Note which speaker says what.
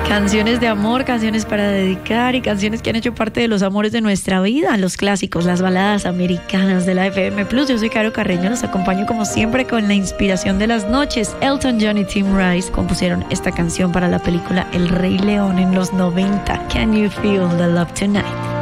Speaker 1: Canciones de amor, canciones para dedicar y canciones que han hecho parte de los amores de nuestra vida, los clásicos, las baladas americanas de la FM Plus. Yo soy Caro Carreño, los acompaño como siempre con la inspiración de las noches. Elton John y Tim Rice compusieron esta canción para la película El Rey León en los 90. Can you feel the love tonight?